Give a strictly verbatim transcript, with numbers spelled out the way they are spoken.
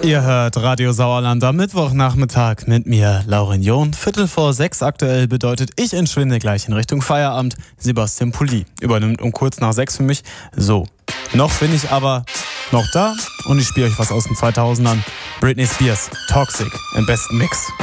Ihr hört Radio Sauerland am Mittwochnachmittag mit mir, Lauren John. Viertel vor sechs aktuell bedeutet, ich entschwinde gleich in Richtung Feierabend. Sebastian Pulli übernimmt um kurz nach sechs für mich. So, noch bin ich aber noch da und ich spiele euch was aus den zweitausendern. Britney Spears, Toxic im besten Mix.